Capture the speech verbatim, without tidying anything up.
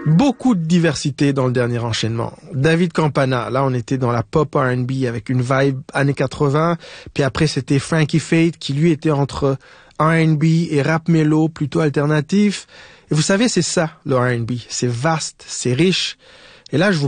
Beaucoup de diversité dans le dernier enchaînement. David Campana, là on était dans la pop R and B avec une vibe années quatre-vingts, puis après c'était Frankie Fate qui lui était entre R and B et rap mélo plutôt alternatif. Et vous savez, c'est ça le R and B, c'est vaste, c'est riche. Et là je vous